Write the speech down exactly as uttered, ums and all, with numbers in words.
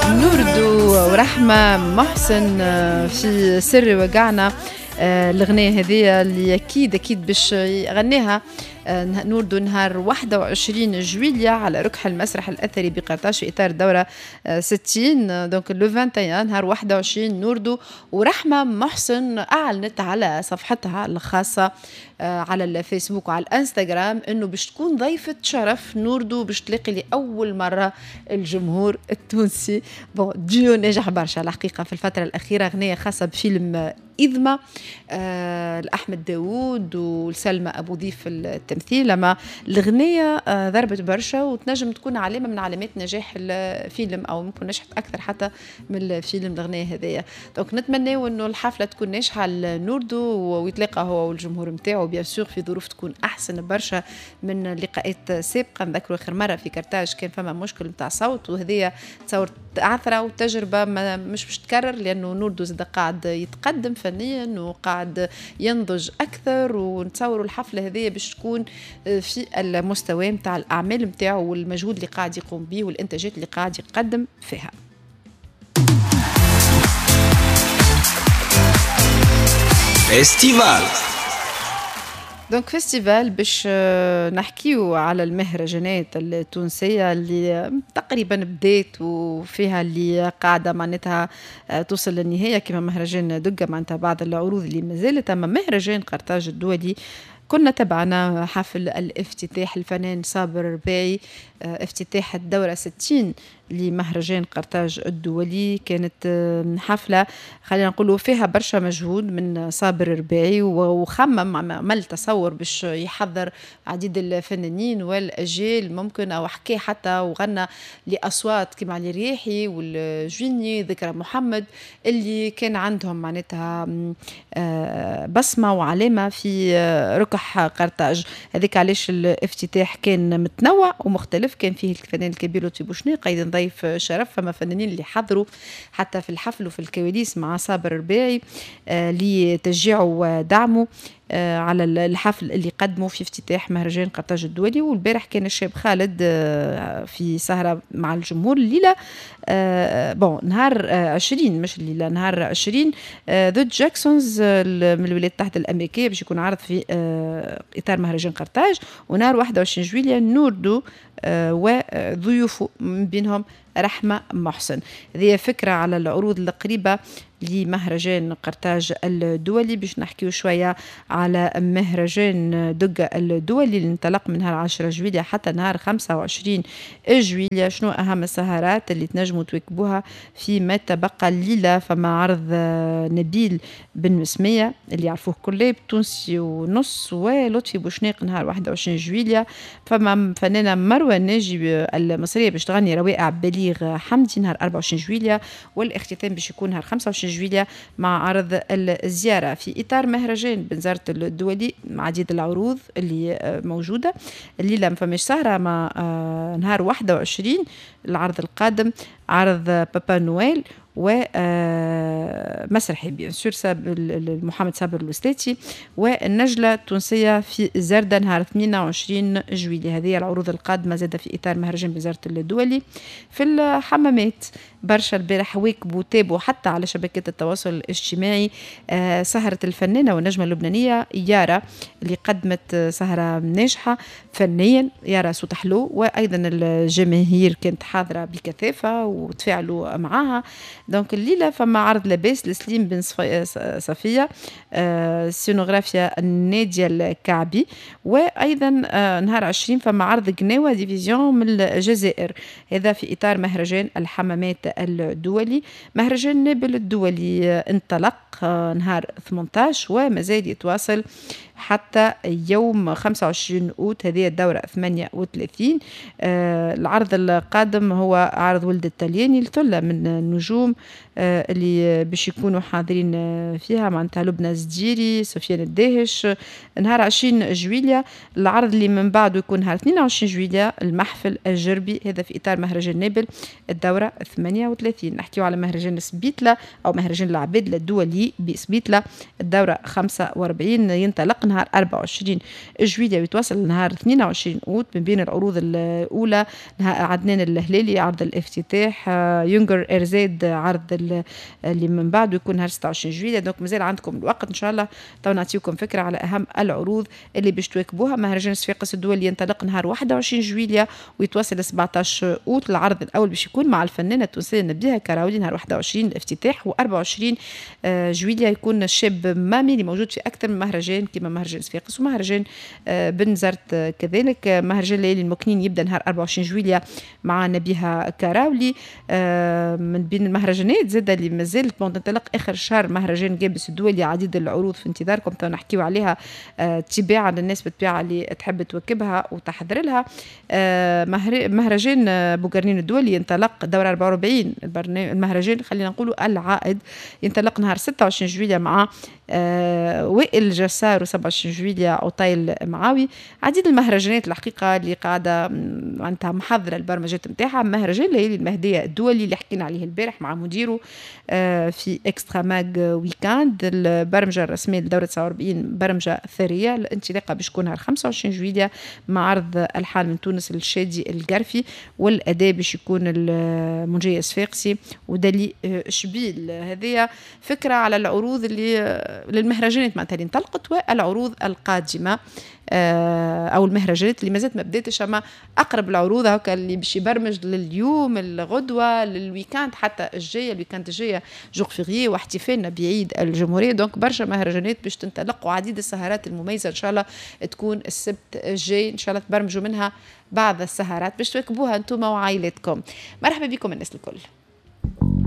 نوردو ورحمة محسن في سر وقعنا. الأغنية هذه اللي أكيد أكيد باش يغنيها نوردو نهار واحد وعشرين جويلية على ركح المسرح الأثري بقرطاج في إطار الدورة ستين. دونك لو واحد وعشرين نهار واحد وعشرين نوردو ورحمة محسن أعلنت على صفحتها الخاصة على الفيسبوك وعلى الانستغرام انه باش تكون ضيفة شرف نوردو، باش تلاقي لأول مرة الجمهور التونسي. بون ديو ناجح برشا الحقيقة في الفترة الأخيرة، أغنية خاصة بفيلم إذمة آه لأحمد داوود وسلمى أبو ضيف في التمثيل. لما الأغنية آه ضربت برشا وتنجم تكون علامة من علامات نجاح الفيلم، أو ممكن نجحت أكثر حتى من الفيلم الأغنية هذية. دونك نتمنى إنه الحفلة تكون ناجحة لنوردو ويتلاقى هو والجمهور متاعه بيان سور في ظروف تكون أحسن برشا من لقاءات سابقة. نذكروا آخر مرة في كرتاج كان فما مشكل متاع صوت، وهذه تصور عثرة وتجربة مش باش تكرر، لأنه نوردو زاد قاعد يتقدم فنيا وقاعد ينضج أكثر، ونتصوروا الحفلة هذه باش تكون في المستوى متاع الأعمال متاعه والمجهود اللي قاعد يقوم به والإنتاجات اللي قاعد يقدم فيها. فيستيفال دونك فيستيفال باش نحكيو على المهرجانات التونسية اللي تقريبا بدات وفيها اللي قاعدة معناتها توصل للنهاية، كما مهرجان دقة معناتها بعض العروض اللي مازالت. أما مهرجان قرطاج الدولي كنا تبعنا حفل الافتتاح الفنان صابر الرباعي، افتتاح الدورة ستين لمهرجان قرطاج الدولي. كانت حفلة خلينا نقولوا فيها برشا مجهود من صابر الرباعي، وخمم عمل تصور باش يحضر عديد الفنانين والأجيال ممكن، أو حكي حتى وغنى لأصوات كما علي رياحي والجويني ذكرى محمد اللي كان عندهم معناتها بصمة وعلامة في ركح قرطاج. هذيك علاش الافتتاح كان متنوع ومختلف، كان فيه الفنان الكبير لطفي بوشناق أيضا ضيف شرف. فما فنانين اللي حضروا حتى في الحفل وفي الكواليس مع صابر الرباعي آه لتشجيعه ودعمه آه على الحفل اللي قدموا في افتتاح مهرجان قرطاج الدولي. والبارح كان الشاب خالد آه في سهرة مع الجمهور الليلة آه بون نهار آه عشرين مش الليلة نهار عشرين آه ذو جاكسونز آه من الولايات المتحدة الأمريكية باش يكون عرض في آه إطار مهرجان قرطاج. ونهار واحد وعشرين جويلية نوردو آه وضيوفه من بينهم رحمة محسن. هذه فكرة على العروض القريبة لمهرجان قرطاج الدولي. باش نحكيو شوية على مهرجان دقة الدولي اللي انطلق من نهار عشرة جويلية حتى نهار خمسة وعشرين جويلية. شنو أهم السهرات اللي تنجموا تواكبوها فيما تبقى الليلة؟ فما عرض نبيل بن مسمية اللي يعرفوه كله بتونسي ونص، ولطفي بوشناق نهار واحد وعشرين جويلية. فما فنانة مروة ناجي المصرية باش تغني روائع بليغ حمدي نهار أربعة وعشرين جويلية. والاختتام باش يكون نهار خمسة وعشرين جويلية مع عرض الزيارة في إطار مهرجان بنزرت الدولي مع عديد العروض اللي موجودة الليلة. ما فماش سهرة مع نهار واحد وعشرين العرض القادم عرض بابا نويل ومسرحي بيان سور محمد صابر الوستاتي والنجلة التونسية في زردة نهار اثنين وعشرين جويلية. هذه العروض القادمة زادة في إطار مهرجان بنزرت الدولي. في الحمامات برشا البارح واكبوا تابوا حتى على شبكات التواصل الاجتماعي آه سهرة الفنانة والنجمة اللبنانية يارا اللي قدمت سهرة ناجحة فنيا. يارا صوت حلو، وأيضا الجماهير كانت حاضرة بكثافة وتفاعلوا معها. دونك الليلة فما عرض لباس لسليم بن صفية آه سينوغرافيا نادية الكعبي. وأيضا آه نهار عشرين فما عرض قناوة ديفيزيون من الجزائر، هذا في إطار مهرجان الحمامات الدولي. مهرجان نابل الدولي انطلق نهار ثمانية عشر ومازال يتواصل حتى يوم خمسة وعشرين أوت هذه الدورة ثمانية وثلاثين. آه العرض القادم هو عرض ولد التالياني لثلة من النجوم آه اللي باش يكونوا حاضرين فيها معناتها لبنى الزديري سفيان الداهش نهار عشرين جويلية. العرض اللي من بعده يكون نهار اثنين وعشرين جويلية المحفل الجربي، هذا في إطار مهرجان نابل الدورة ثمانية وثلاثين. نحكيو على مهرجان سبيتلا أو مهرجان العباد الدولي بسبيتلا الدورة خمسة وأربعين ينطلق نهار أربعة وعشرين جويلية ويتواصل لنهار اثنين وعشرين أوت. من بين العروض الأولى عدنان الهلالي عرض الافتتاح، يونغر إرزاد عرض اللي من بعده يكون نهار ستة وعشرين جويلية. دونك مازال عندكم الوقت إن شاء الله. تو نعطيكم فكرة على أهم العروض اللي باش تواكبوها. مهرجان صفاقس الدولي ينطلق نهار واحد وعشرين جويلية ويتواصل سبعطاش أوت. العرض الأول باش يكون مع الفنانة التونسية نبيها كراولي نهار واحد وعشرين الافتتاح، وأربعة وعشرين جويلية يكون الشاب مامي اللي موجود في أكثر من مهرجان كما مهرجان صفاقس ومهرجان بنزرت كذلك. مهرجان ليالي المكنين يبدأ نهار أربعة وعشرين جويلية مع نبيها كراولي. من بين المهرجانات زادة اللي مازالت تنطلق آخر شهر مهرجان جابس الدولي، عديد العروض في انتظاركم تو نحكيو عليها تباعا للناس بالطبيعة اللي تحب تواكبها وتحضر لها. مهرجان بوغرنين الدولي ينطلق دورة أربعة وأربعين المهرجان خلينا نقولوا العائد ينطلق نهار ستة وعشرين جويلية مع آه وائل جسار و27 جويلية عطيل معاوي. عديد المهرجانات الحقيقة اللي قاعدة معناتها محضرة البرمجات نتاعها. مهرجان ليالي المهدية الدولي اللي حكينا عليه البارح مع مديره آه في اكسترا ماج ويكاند. البرمجة الرسمية لدورة تسعة وأربعين برمجة ثرية. الانطلاقة باش تكون نهار خمسة وعشرين جويلية مع عرض الحان من تونس الشادي القرفي، والأداء باش يكون المنجية صفاقسي ودلي شبيل. هذه فكرة على العروض اللي للمهرجانات معناتها اللي انطلقت والعروض القادمة او المهرجانات اللي مازالت ما بداتش، اما اقرب العروض هكا اللي باش يبرمج لليوم الغدوه للويكاند حتى الجايه. الويكاند الجايه جوغ فيغيي واحتفالنا بعيد الجمهوريه. دونك برشا مهرجانات باش تنطلق وعديد السهرات المميزه ان شاء الله تكون السبت الجاي ان شاء الله تبرمجوا منها بعض السهرات باش تواكبوها انتم وعائلتكم. مرحبا بكم الناس الكل.